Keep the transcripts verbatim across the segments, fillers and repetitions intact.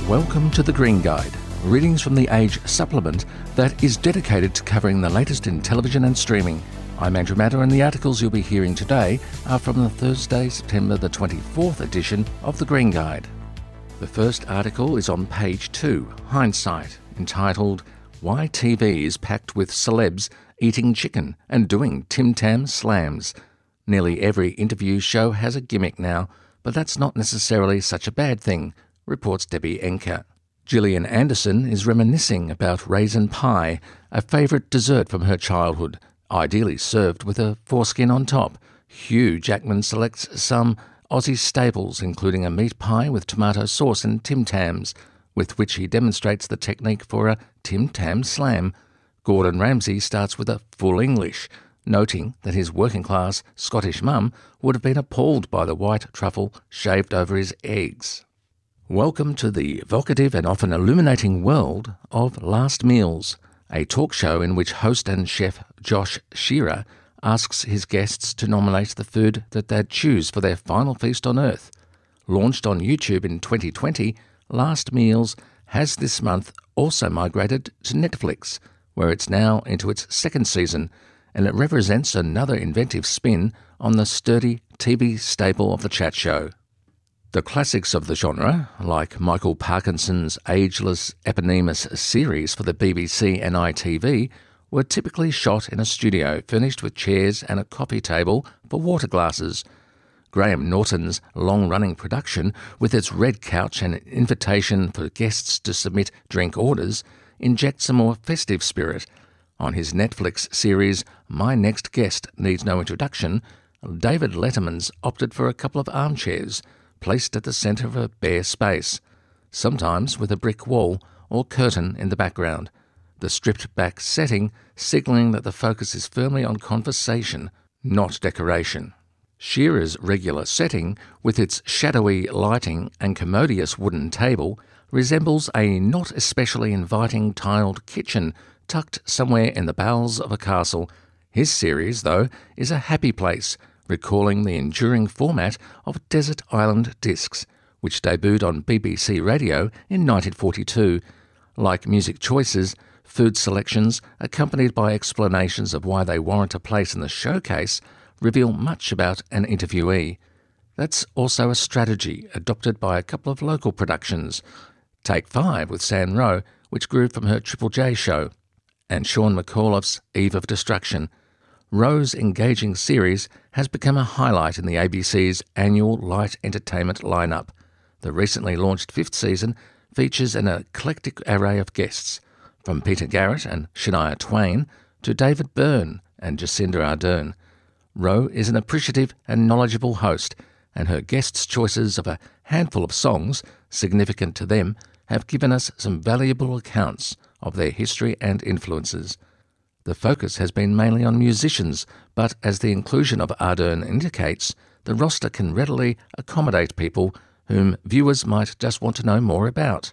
Welcome to The Green Guide, readings from the Age supplement that is dedicated to covering the latest in television and streaming. I'm Andrew Matter, and the articles you'll be hearing today are from the Thursday, September the twenty-fourth edition of The Green Guide. The first article is on page two, Hindsight, entitled Why T V is Packed with Celebs Eating Chicken and Doing Tim Tam Slams. Nearly every interview show has a gimmick now, but that's not necessarily such a bad thing, reports Debbie Enker. Gillian Anderson is reminiscing about raisin pie, a favourite dessert from her childhood, ideally served with a foreskin on top. Hugh Jackman selects some Aussie staples, including a meat pie with tomato sauce and Tim Tams, with which he demonstrates the technique for a Tim Tam slam. Gordon Ramsay starts with a full English, noting that his working-class Scottish mum would have been appalled by the white truffle shaved over his eggs. Welcome to the evocative and often illuminating world of Last Meals, a talk show in which host and chef Josh Shearer asks his guests to nominate the food that they'd choose for their final feast on Earth. Launched on YouTube in twenty twenty, Last Meals has this month also migrated to Netflix, where it's now into its second season, and it represents another inventive spin on the sturdy T V staple of the chat show. The classics of the genre, like Michael Parkinson's ageless eponymous series for the B B C and I T V, were typically shot in a studio furnished with chairs and a coffee table for water glasses. Graham Norton's long-running production, with its red couch and invitation for guests to submit drink orders, injects a more festive spirit. On his Netflix series My Next Guest Needs No Introduction, David Letterman's opted for a couple of armchairs, placed at the centre of a bare space, sometimes with a brick wall or curtain in the background, the stripped-back setting signalling that the focus is firmly on conversation, not decoration. Shearer's regular setting, with its shadowy lighting and commodious wooden table, resembles a not especially inviting tiled kitchen tucked somewhere in the bowels of a castle. His series, though, is a happy place, recalling the enduring format of Desert Island Discs, which debuted on B B C Radio in nineteen forty-two. Like music choices, food selections, accompanied by explanations of why they warrant a place in the showcase, reveal much about an interviewee. That's also a strategy adopted by a couple of local productions, Take Five with San Rowe, which grew from her Triple J show, and Sean McAuliffe's Eve of Destruction. Rowe's engaging series has become a highlight in the A B C's annual light entertainment lineup. The recently launched fifth season features an eclectic array of guests, from Peter Garrett and Shania Twain to David Byrne and Jacinda Ardern. Rowe is an appreciative and knowledgeable host, and her guests' choices of a handful of songs, significant to them, have given us some valuable accounts of their history and influences. The focus has been mainly on musicians, but as the inclusion of Ardern indicates, the roster can readily accommodate people whom viewers might just want to know more about.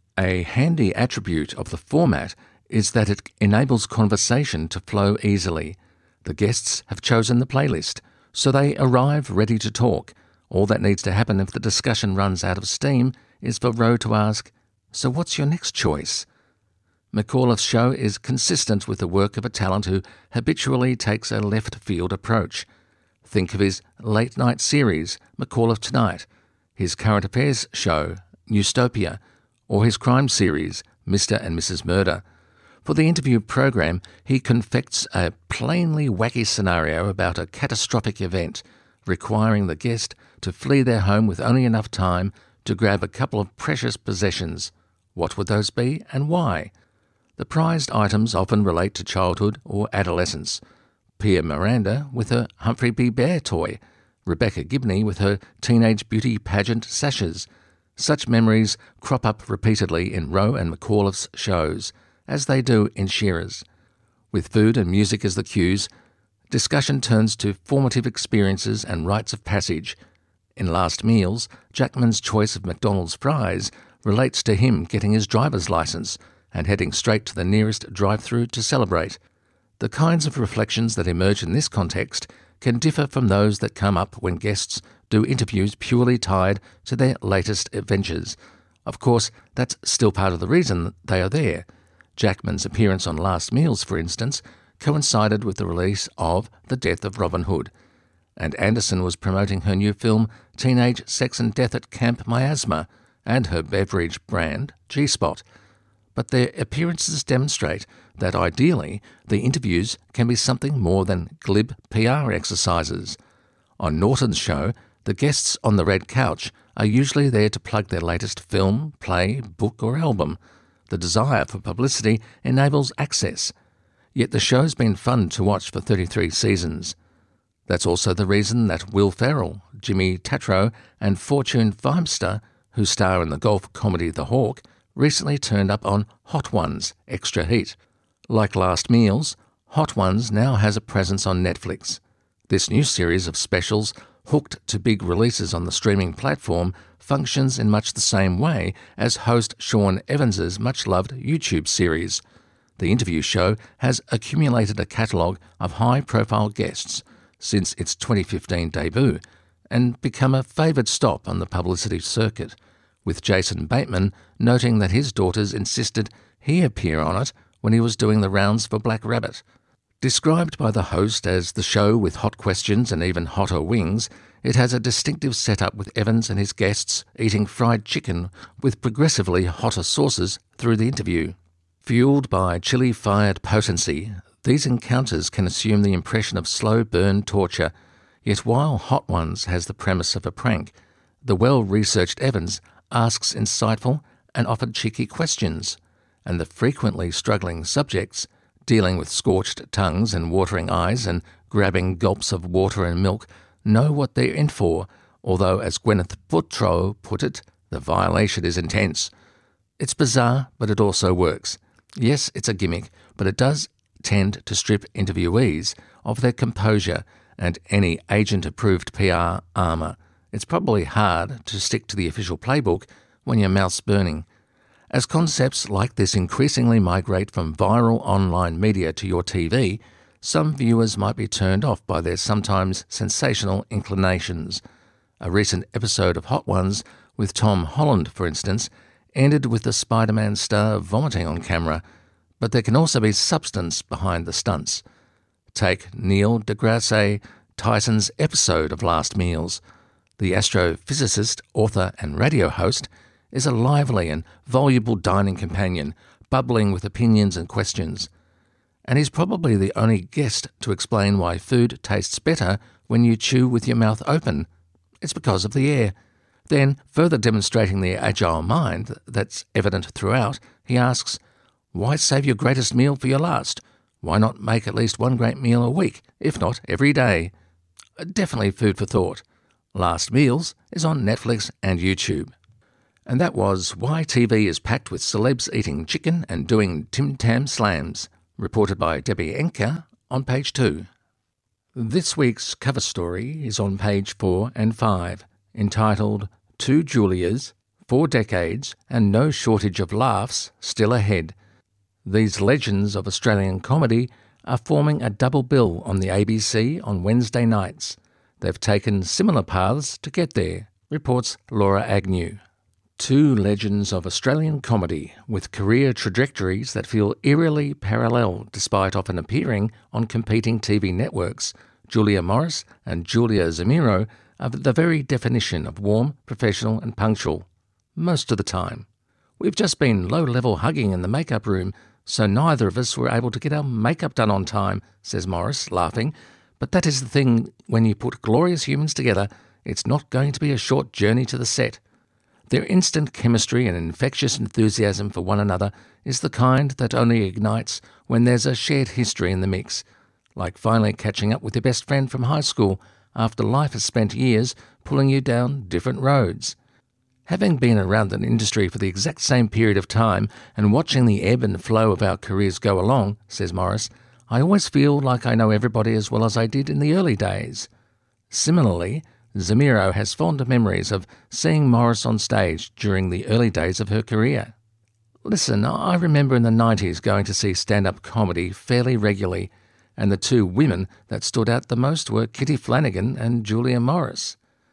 A handy attribute of the format is that it enables conversation to flow easily. The guests have chosen the playlist, so they arrive ready to talk. All that needs to happen if the discussion runs out of steam is for Rowe to ask, "So what's your next choice?" McAuliffe's show is consistent with the work of a talent who habitually takes a left-field approach. Think of his late-night series, McAuliffe Tonight, his current affairs show, Newstopia, or his crime series, Mister and Missus Murder. For the interview program, he confects a plainly wacky scenario about a catastrophic event, requiring the guest to flee their home with only enough time to grab a couple of precious possessions. What would those be, and why? The prized items often relate to childhood or adolescence. Pia Miranda with her Humphrey B. Bear toy, Rebecca Gibney with her teenage beauty pageant sashes. Such memories crop up repeatedly in Rowe and McAuliffe's shows, as they do in Shearer's. With food and music as the cues, discussion turns to formative experiences and rites of passage. In Last Meals, Jackman's choice of McDonald's fries relates to him getting his driver's license and heading straight to the nearest drive-through to celebrate. The kinds of reflections that emerge in this context can differ from those that come up when guests do interviews purely tied to their latest adventures. Of course, that's still part of the reason they are there. Jackman's appearance on Last Meals, for instance, coincided with the release of The Death of Robin Hood, and Anderson was promoting her new film Teenage Sex and Death at Camp Miasma and her beverage brand G-Spot. But their appearances demonstrate that ideally the interviews can be something more than glib P R exercises. On Norton's show, the guests on the red couch are usually there to plug their latest film, play, book or album. The desire for publicity enables access. Yet the show's been fun to watch for thirty-three seasons. That's also the reason that Will Ferrell, Jimmy Tatro and Fortune Feimster, who star in the golf comedy The Hawk, recently turned up on Hot Ones Extra Heat. Like Last Meals, Hot Ones now has a presence on Netflix. This new series of specials, hooked to big releases on the streaming platform, functions in much the same way as host Sean Evans's much-loved YouTube series. The interview show has accumulated a catalogue of high-profile guests since its twenty fifteen debut and become a favoured stop on the publicity circuit, with Jason Bateman noting that his daughters insisted he appear on it when he was doing the rounds for Black Rabbit. Described by the host as the show with hot questions and even hotter wings, it has a distinctive setup with Evans and his guests eating fried chicken with progressively hotter sauces through the interview. Fueled by chili-fired potency, these encounters can assume the impression of slow burn torture, yet while Hot Ones has the premise of a prank, the well-researched Evans asks insightful and often cheeky questions, and the frequently struggling subjects, dealing with scorched tongues and watering eyes and grabbing gulps of water and milk, know what they're in for, although, as Gwyneth Paltrow put it, the violation is intense. It's bizarre, but it also works. Yes, it's a gimmick, but it does tend to strip interviewees of their composure and any agent-approved P R armour. It's probably hard to stick to the official playbook when your mouth's burning. As concepts like this increasingly migrate from viral online media to your T V, some viewers might be turned off by their sometimes sensational inclinations. A recent episode of Hot Ones with Tom Holland, for instance, ended with the Spider-Man star vomiting on camera, but there can also be substance behind the stunts. Take Neil deGrasse Tyson's episode of Last Meals. The astrophysicist, author and radio host is a lively and voluble dining companion, bubbling with opinions and questions. And he's probably the only guest to explain why food tastes better when you chew with your mouth open. It's because of the air. Then, further demonstrating the agile mind that's evident throughout, he asks, why save your greatest meal for your last? Why not make at least one great meal a week, if not every day? Definitely food for thought. Last Meals is on Netflix and YouTube. And that was Why T V is Packed with Celebs Eating Chicken and Doing Tim Tam Slams, reported by Debbie Enker on page two. This week's cover story is on page four and five, entitled Two Julias, Four Decades and No Shortage of Laughs Still Ahead. These legends of Australian comedy are forming a double bill on the A B C on Wednesday nights. They've taken similar paths to get there, reports Laura Agnew. Two legends of Australian comedy with career trajectories that feel eerily parallel despite often appearing on competing T V networks, Julia Morris and Julia Zemiro, are the very definition of warm, professional and punctual. Most of the time. We've just been low-level hugging in the makeup room, so neither of us were able to get our makeup done on time, says Morris, laughing. But that is the thing, when you put glorious humans together, it's not going to be a short journey to the set. Their instant chemistry and infectious enthusiasm for one another is the kind that only ignites when there's a shared history in the mix, like finally catching up with your best friend from high school after life has spent years pulling you down different roads. Having been around an industry for the exact same period of time and watching the ebb and flow of our careers go along, says Morris, I always feel like I know everybody as well as I did in the early days. Similarly, Zemiro has fond memories of seeing Morris on stage during the early days of her career. Listen, I remember in the nineties going to see stand-up comedy fairly regularly, and the two women that stood out the most were Kitty Flanagan and Julia Morris.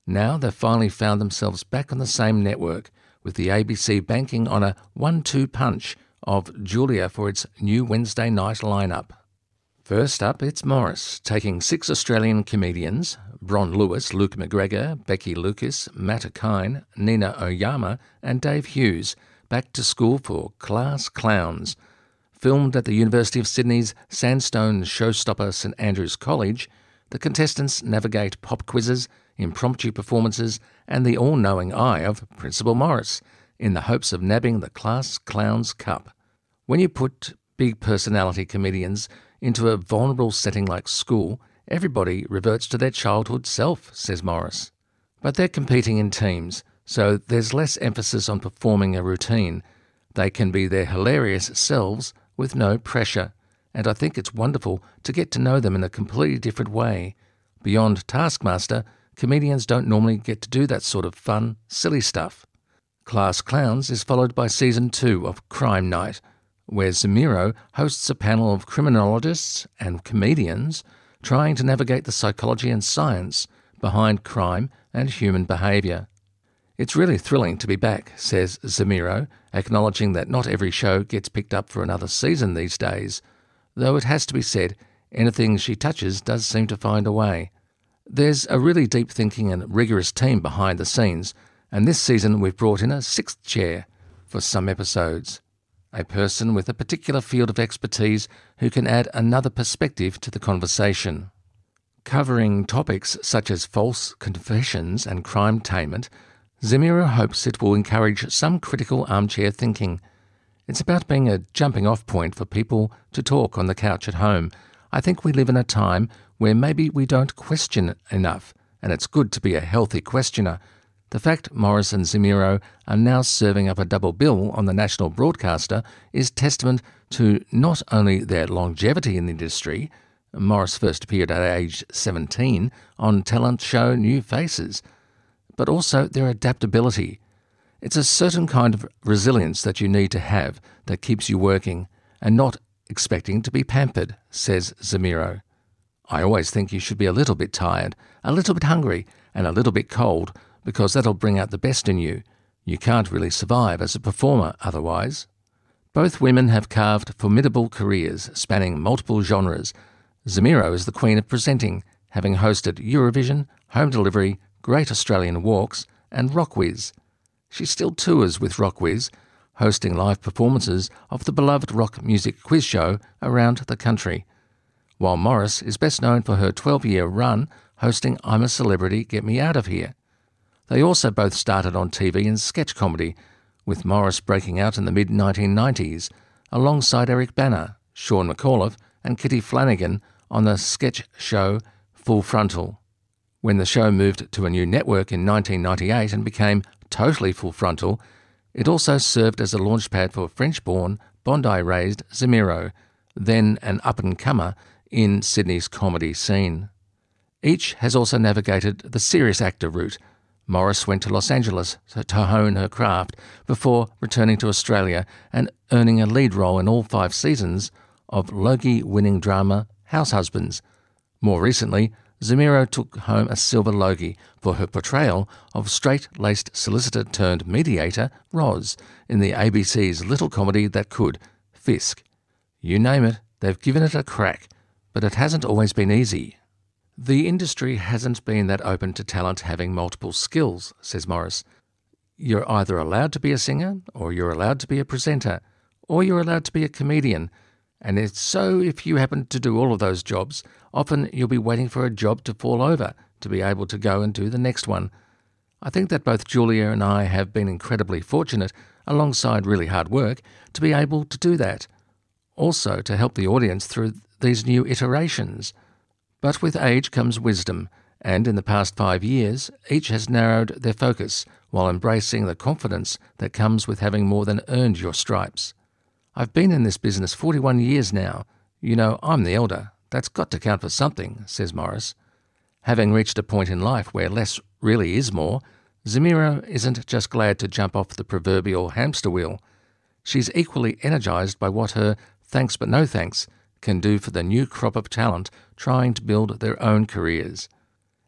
Now they've finally found themselves back on the same network, with the A B C banking on a one two punch of Julia for its new Wednesday night lineup. First up, it's Morris, taking six Australian comedians, Bron Lewis, Luke McGregor, Becky Lucas, Matt Okine, Nina Oyama and Dave Hughes, back to school for Class Clowns. Filmed at the University of Sydney's Sandstone showstopper St Andrews College, the contestants navigate pop quizzes, impromptu performances and the all-knowing eye of Principal Morris in the hopes of nabbing the Class Clowns Cup. When you put big personality comedians into a vulnerable setting like school, everybody reverts to their childhood self, says Morris. But they're competing in teams, so there's less emphasis on performing a routine. They can be their hilarious selves with no pressure, and I think it's wonderful to get to know them in a completely different way. Beyond Taskmaster, comedians don't normally get to do that sort of fun, silly stuff. Class Clowns is followed by Season two of Crime Night, where Zemiro hosts a panel of criminologists and comedians trying to navigate the psychology and science behind crime and human behaviour. It's really thrilling to be back, says Zemiro, acknowledging that not every show gets picked up for another season these days, though it has to be said, anything she touches does seem to find a way. There's a really deep thinking and rigorous team behind the scenes, and this season we've brought in a sixth chair for some episodes. A person with a particular field of expertise who can add another perspective to the conversation. Covering topics such as false confessions and crime-tainment, Zemiro hopes it will encourage some critical armchair thinking. It's about being a jumping-off point for people to talk on the couch at home. I think we live in a time where maybe we don't question enough, and it's good to be a healthy questioner. The fact Morris and Zemiro are now serving up a double bill on the national broadcaster is testament to not only their longevity in the industry. Morris first appeared at age seventeen on talent show New Faces, but also their adaptability. It's a certain kind of resilience that you need to have that keeps you working and not expecting to be pampered, says Zemiro. I always think you should be a little bit tired, a little bit hungry and a little bit cold, because that'll bring out the best in you. You can't really survive as a performer otherwise. Both women have carved formidable careers spanning multiple genres. Zemiro is the queen of presenting, having hosted Eurovision, Home Delivery, Great Australian Walks and Rockwiz. She still tours with Rockwiz, hosting live performances of the beloved rock music quiz show around the country, while Morris is best known for her twelve-year run hosting I'm a Celebrity, Get Me Out of Here. They also both started on T V in sketch comedy, with Morris breaking out in the mid nineteen nineties, alongside Eric Bana, Sean McAuliffe and Kitty Flanagan on the sketch show Full Frontal. When the show moved to a new network in nineteen ninety-eight and became totally Full Frontal, it also served as a launchpad for French-born, Bondi-raised Zemiro, then an up-and-comer in Sydney's comedy scene. Each has also navigated the serious actor route. Morris went to Los Angeles to hone her craft before returning to Australia and earning a lead role in all five seasons of Logie-winning drama House Husbands. More recently, Zemiro took home a silver Logie for her portrayal of straight-laced solicitor-turned-mediator Roz in the A B C's little comedy that could, Fisk. You name it, they've given it a crack, but it hasn't always been easy. The industry hasn't been that open to talent having multiple skills, says Morris. You're either allowed to be a singer, or you're allowed to be a presenter, or you're allowed to be a comedian. And it's so if you happen to do all of those jobs, often you'll be waiting for a job to fall over to be able to go and do the next one. I think that both Julia and I have been incredibly fortunate, alongside really hard work, to be able to do that. Also to help the audience through these new iterations. But with age comes wisdom, and in the past five years, each has narrowed their focus while embracing the confidence that comes with having more than earned your stripes. I've been in this business forty-one years now. You know, I'm the elder. That's got to count for something, says Morris. Having reached a point in life where less really is more, Zemiro isn't just glad to jump off the proverbial hamster wheel. She's equally energised by what her thanks but no thanks can do for the new crop of talent trying to build their own careers.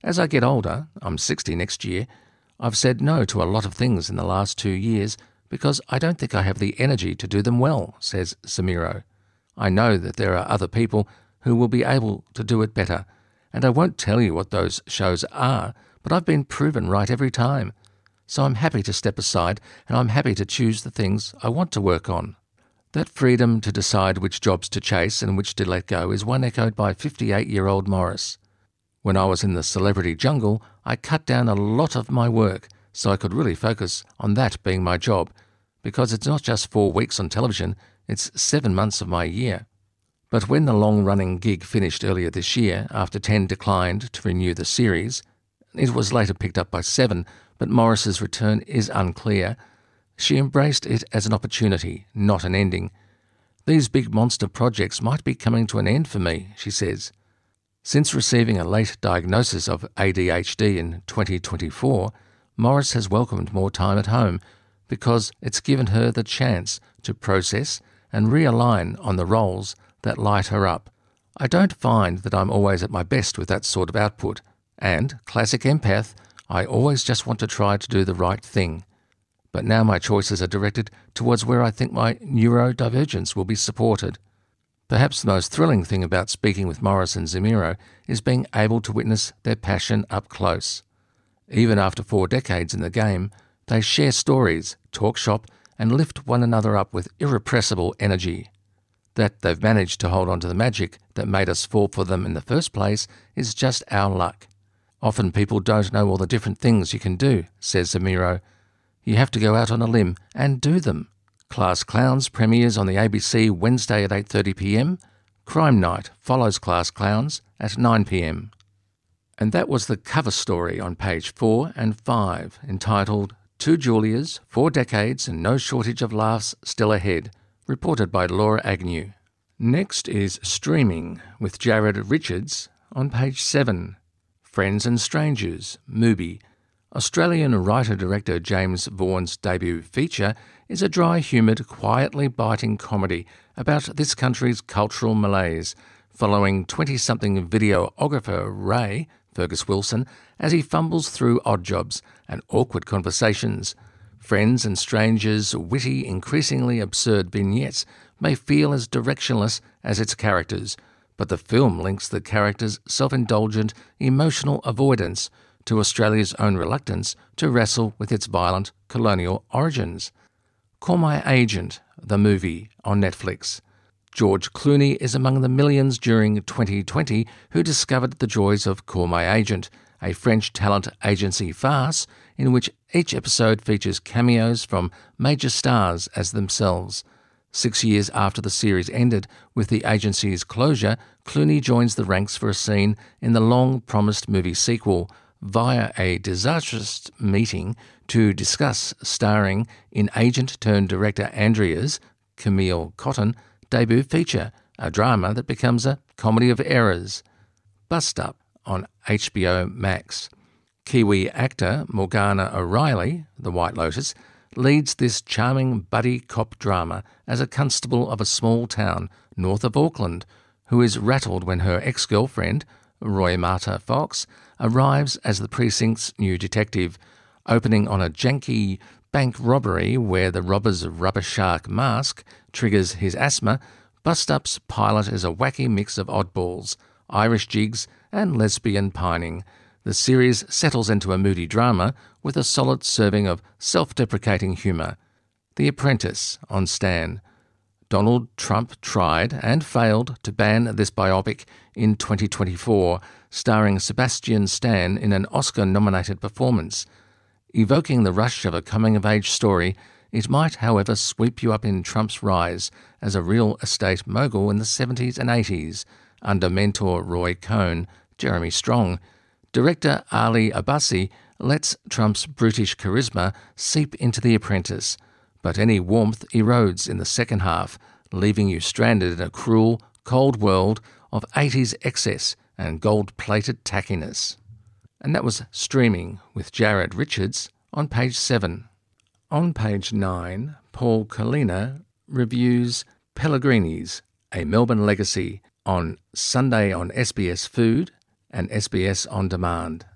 As I get older, I'm sixty next year, I've said no to a lot of things in the last two years because I don't think I have the energy to do them well, says Zemiro. I know that there are other people who will be able to do it better, and I won't tell you what those shows are, but I've been proven right every time. So I'm happy to step aside, and I'm happy to choose the things I want to work on. That freedom to decide which jobs to chase and which to let go is one echoed by fifty-eight-year-old Morris. When I was in the celebrity jungle, I cut down a lot of my work so I could really focus on that being my job, because it's not just four weeks on television, it's seven months of my year. But when the long-running gig finished earlier this year, after ten declined to renew the series, it was later picked up by Seven, but Morris's return is unclear. She embraced it as an opportunity, not an ending. These big monster projects might be coming to an end for me, she says. Since receiving a late diagnosis of A D H D in twenty twenty-four, Morris has welcomed more time at home because it's given her the chance to process and realign on the roles that light her up. I don't find that I'm always at my best with that sort of output, and, classic empath, I always just want to try to do the right thing. But now my choices are directed towards where I think my neurodivergence will be supported. Perhaps the most thrilling thing about speaking with Morris and Zemiro is being able to witness their passion up close. Even after four decades in the game, they share stories, talk shop, and lift one another up with irrepressible energy. That they've managed to hold on to the magic that made us fall for them in the first place is just our luck. Often people don't know all the different things you can do, says Zemiro. You have to go out on a limb and do them. Class Clowns premieres on the A B C Wednesday at eight thirty p m. Crime Night follows Class Clowns at nine p m. And that was the cover story on page four and five, entitled Two Julias, Four Decades and No Shortage of Laughs Still Ahead, reported by Laura Agnew. Next is Streaming with Jared Richards on page seven. Friends and Strangers, Mubi. Australian writer-director James Vaughan's debut feature is a dry-humoured, quietly biting comedy about this country's cultural malaise, following twenty-something videographer Ray, Fergus Wilson, as he fumbles through odd jobs and awkward conversations. Friends and Strangers' witty, increasingly absurd vignettes may feel as directionless as its characters, but the film links the characters' self-indulgent, emotional avoidance to Australia's own reluctance to wrestle with its violent colonial origins. Call My Agent, the movie, on Netflix. George Clooney is among the millions during twenty twenty who discovered the joys of Call My Agent, a French talent agency farce in which each episode features cameos from major stars as themselves. Six years after the series ended with the agency's closure, Clooney joins the ranks for a scene in the long-promised movie sequel, via a disastrous meeting to discuss starring in agent-turned-director Andrea's, Camille Cotton, debut feature, a drama that becomes a comedy of errors. Bust Up on H B O Max. Kiwi actor Morgana O'Reilly, the White Lotus, leads this charming buddy cop drama as a constable of a small town north of Auckland, who is rattled when her ex-girlfriend, Roy Marta Fox, arrives as the precinct's new detective. Opening on a janky bank robbery where the robber's rubber shark mask triggers his asthma, Bust Up's pilot is a wacky mix of oddballs, Irish jigs and lesbian pining. The series settles into a moody drama with a solid serving of self-deprecating humour. The Apprentice on Stan. Donald Trump tried and failed to ban this biopic in twenty twenty-four, starring Sebastian Stan in an Oscar-nominated performance. Evoking the rush of a coming-of-age story, it might, however, sweep you up in Trump's rise as a real estate mogul in the seventies and eighties, under mentor Roy Cohn, Jeremy Strong. Director Ali Abbasi lets Trump's brutish charisma seep into The Apprentice, but any warmth erodes in the second half, leaving you stranded in a cruel, cold world of eighties excess and gold-plated tackiness. And that was Streaming with Jared Richards on page seven. On page nine, Paul Kalina reviews Pellegrini's, A Melbourne Legacy, on Sunday on S B S Food and S B S On Demand,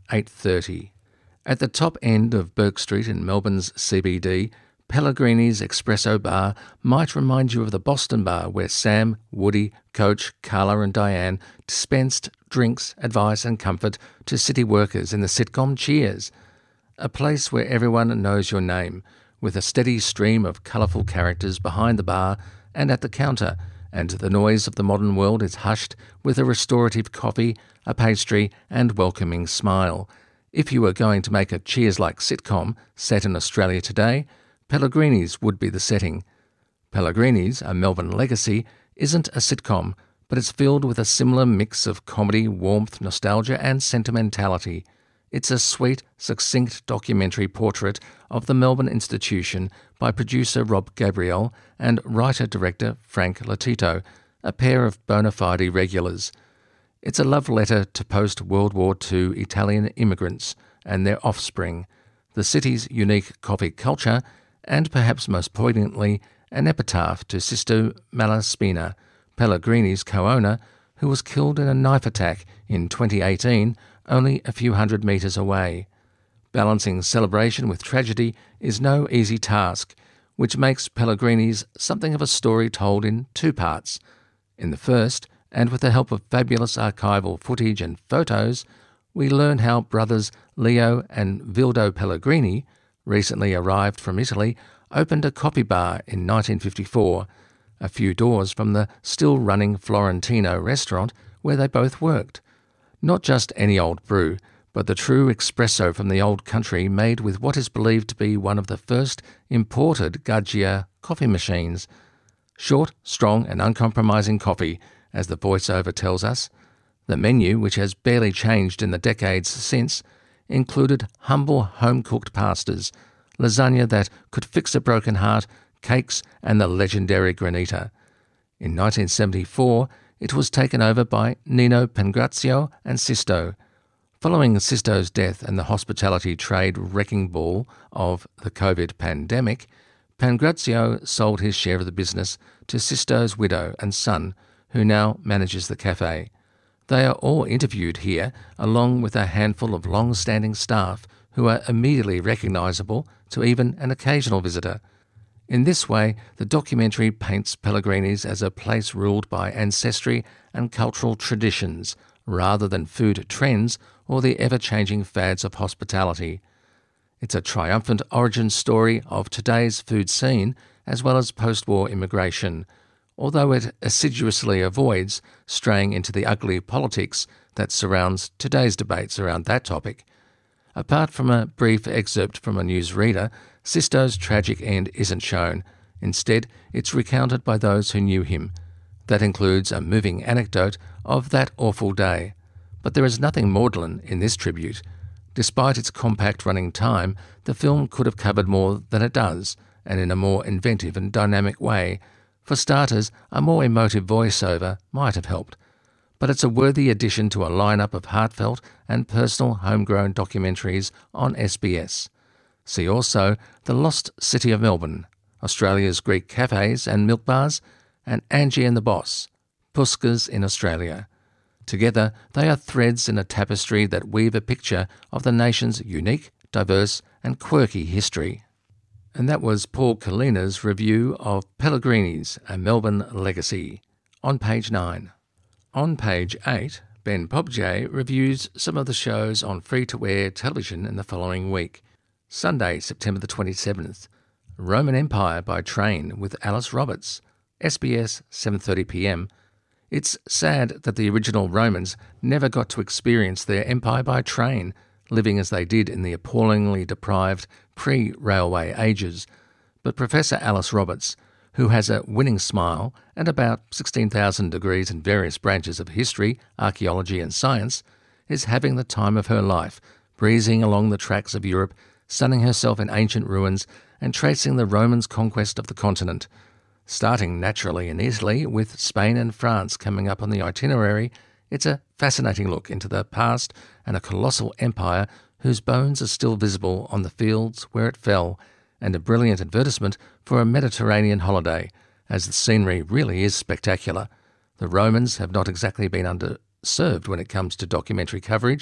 eight thirty. At the top end of Bourke Street in Melbourne's C B D, Pellegrini's Espresso Bar might remind you of the Boston Bar where Sam, Woody, Coach, Carla and Diane dispensed drinks, advice and comfort to city workers in the sitcom Cheers. A place where everyone knows your name, with a steady stream of colourful characters behind the bar and at the counter, and the noise of the modern world is hushed with a restorative coffee, a pastry and welcoming smile. If you were going to make a Cheers-like sitcom set in Australia today, Pellegrini's would be the setting. Pellegrini's, a Melbourne legacy, isn't a sitcom, but it's filled with a similar mix of comedy, warmth, nostalgia and sentimentality. It's a sweet, succinct documentary portrait of the Melbourne institution by producer Rob Gabriel and writer-director Frank Latito, a pair of bona fide regulars. It's a love letter to post-World War Two Italian immigrants and their offspring, the city's unique coffee culture, and perhaps most poignantly, an epitaph to Sisto Malaspina, Pellegrini's co-owner, who was killed in a knife attack in twenty eighteen, only a few hundred metres away. Balancing celebration with tragedy is no easy task, which makes Pellegrini's something of a story told in two parts. In the first, and with the help of fabulous archival footage and photos, we learn how brothers Leo and Vildo Pellegrini, recently arrived from Italy, opened a coffee bar in nineteen fifty-four, a few doors from the still-running Florentino restaurant where they both worked. Not just any old brew, but the true espresso from the old country made with what is believed to be one of the first imported Gaggia coffee machines. Short, strong and uncompromising coffee, as the voiceover tells us. The menu, which has barely changed in the decades since, included humble home-cooked pastas, lasagna that could fix a broken heart, cakes and the legendary granita. In nineteen seventy-four, it was taken over by Nino Pangrazio and Sisto. Following Sisto's death and the hospitality trade wrecking ball of the COVID pandemic, Pangrazio sold his share of the business to Sisto's widow and son, who now manages the cafe. They are all interviewed here, along with a handful of long-standing staff who are immediately recognisable to even an occasional visitor. In this way, the documentary paints Pellegrini's as a place ruled by ancestry and cultural traditions, rather than food trends or the ever-changing fads of hospitality. It's a triumphant origin story of today's food scene as well as post-war immigration, although it assiduously avoids straying into the ugly politics that surrounds today's debates around that topic. Apart from a brief excerpt from a newsreader, Sisto's tragic end isn't shown. Instead, it's recounted by those who knew him. That includes a moving anecdote of that awful day. But there is nothing maudlin in this tribute. Despite its compact running time, the film could have covered more than it does, and in a more inventive and dynamic way. For starters, a more emotive voiceover might have helped. But it's a worthy addition to a lineup of heartfelt and personal homegrown documentaries on S B S. See also The Lost City of Melbourne, Australia's Greek cafes and milk bars, and Angie and the Boss, Puskas in Australia. Together, they are threads in a tapestry that weave a picture of the nation's unique, diverse and quirky history. And that was Paul Kalina's review of Pellegrini's, A Melbourne Legacy, on page nine. On page eight, Ben Pobjay reviews some of the shows on free-to-air television in the following week. Sunday, September the twenty-seventh, Roman Empire by Train with Alice Roberts, S B S, seven thirty p m. It's sad that the original Romans never got to experience their empire by train, living as they did in the appallingly deprived pre-railway ages. But Professor Alice Roberts, who has a winning smile and about sixteen thousand degrees in various branches of history, archaeology and science, is having the time of her life, breezing along the tracks of Europe, sunning herself in ancient ruins and tracing the Romans' conquest of the continent. Starting naturally in Italy, with Spain and France coming up on the itinerary, it's a fascinating look into the past and a colossal empire whose bones are still visible on the fields where it fell, and a brilliant advertisement for a Mediterranean holiday, as the scenery really is spectacular. The Romans have not exactly been underserved when it comes to documentary coverage,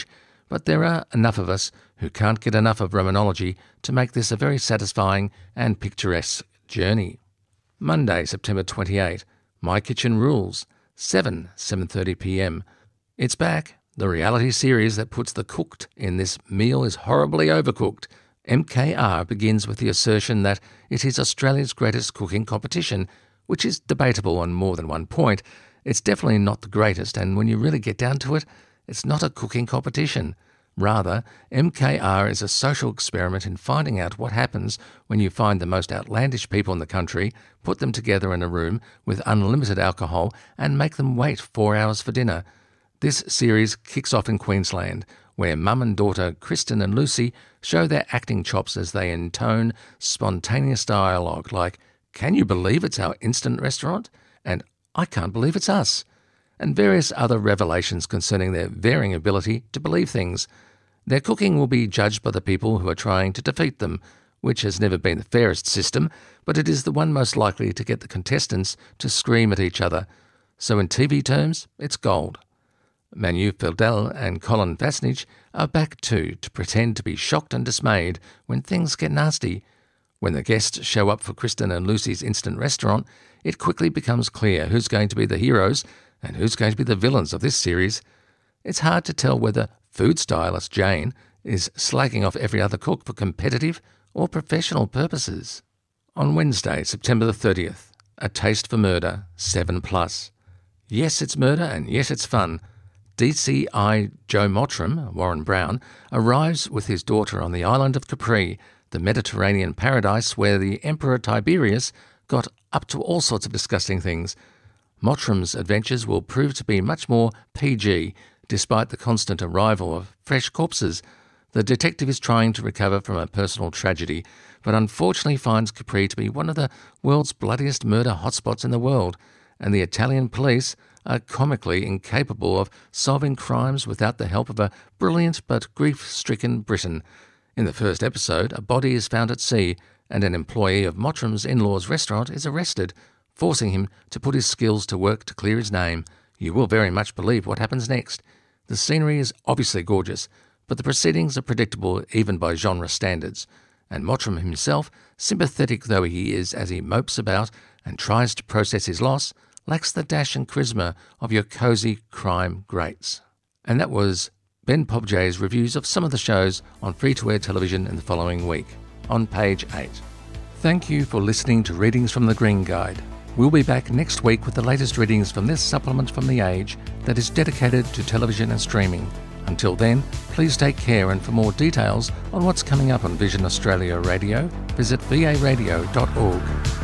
but there are enough of us who can't get enough of Romanology to make this a very satisfying and picturesque journey. Monday, September twenty-eighth, My Kitchen Rules, seven, seven thirty p m. It's back, the reality series that puts the cooked in this meal is horribly overcooked. M K R begins with the assertion that it is Australia's greatest cooking competition, which is debatable on more than one point. It's definitely not the greatest, and when you really get down to it, it's not a cooking competition. Rather, M K R is a social experiment in finding out what happens when you find the most outlandish people in the country, put them together in a room with unlimited alcohol, and make them wait four hours for dinner. This series kicks off in Queensland, where mum and daughter Kristen and Lucy show their acting chops as they intone spontaneous dialogue like, "Can you believe it's our instant restaurant?" and "I can't believe it's us," and various other revelations concerning their varying ability to believe things. Their cooking will be judged by the people who are trying to defeat them, which has never been the fairest system, but it is the one most likely to get the contestants to scream at each other. So in T V terms, it's gold. Manu Feldel and Colin Fasnage are back too to pretend to be shocked and dismayed when things get nasty. When the guests show up for Kristen and Lucy's instant restaurant, it quickly becomes clear who's going to be the heroes and who's going to be the villains of this series. It's hard to tell whether food stylist Jane is slagging off every other cook for competitive or professional purposes. On Wednesday, September the thirtieth, A Taste for Murder, seven plus. Yes, it's murder, and yes, it's fun. D C I Joe Mottram, Warren Brown, arrives with his daughter on the island of Capri, the Mediterranean paradise where the Emperor Tiberius got up to all sorts of disgusting things. Mottram's adventures will prove to be much more P G, despite the constant arrival of fresh corpses. The detective is trying to recover from a personal tragedy, but unfortunately finds Capri to be one of the world's bloodiest murder hotspots in the world, and the Italian police are comically incapable of solving crimes without the help of a brilliant but grief-stricken Briton. In the first episode, a body is found at sea, and an employee of Mottram's in-laws' restaurant is arrested, forcing him to put his skills to work to clear his name. You will very much believe what happens next. The scenery is obviously gorgeous, but the proceedings are predictable even by genre standards, and Mottram himself, sympathetic though he is as he mopes about and tries to process his loss, lacks the dash and charisma of your cosy crime greats. And that was Ben Pobjay's reviews of some of the shows on free-to-air television in the following week, on page eight. Thank you for listening to Readings from the Green Guide. We'll be back next week with the latest readings from this supplement from The Age that is dedicated to television and streaming. Until then, please take care, and for more details on what's coming up on Vision Australia Radio, visit v a radio dot org.